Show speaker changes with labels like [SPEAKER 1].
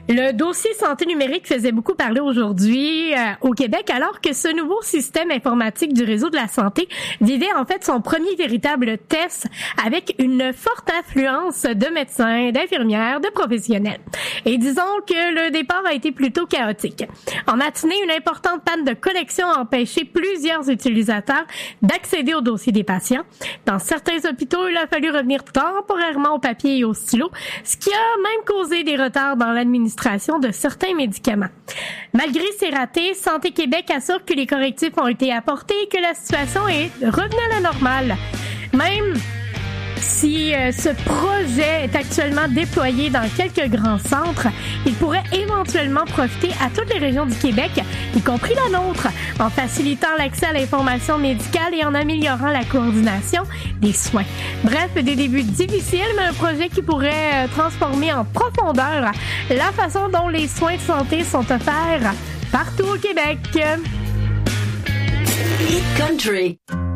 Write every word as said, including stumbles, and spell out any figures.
[SPEAKER 1] Le dossier santé numérique faisait beaucoup parler aujourd'hui euh, au Québec, alors que ce nouveau système informatique du réseau de la santé vivait en fait son premier véritable test avec une forte influence de médecins, d'infirmières, de professionnels. Et disons que le départ a été plutôt chaotique. En matinée, une importante panne de connexion a empêché plusieurs utilisateurs d'accéder au dossier des patients. Dans certains hôpitaux, il a fallu revenir temporairement au papier et au stylo, ce qui a même causé des retards dans l'administration de certains médicaments. Malgré ces ratés, Santé Québec assure que les correctifs ont été apportés et que la situation est revenue à la normale. Même si euh, ce projet est actuellement déployé dans quelques grands centres, il pourrait éventuellement profiter à toutes les régions du Québec, y compris la nôtre, en facilitant l'accès à l'information médicale et en améliorant la coordination des soins. Bref, des débuts difficiles, mais un projet qui pourrait euh, transformer en profondeur la façon dont les soins de santé sont offerts partout au Québec.
[SPEAKER 2] Hit Country.